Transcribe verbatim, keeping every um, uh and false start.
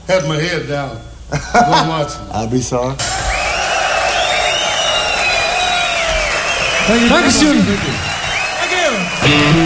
had my head down. Don't watch it. I'll be sorry. Thank you. Dankeschön. Thank you.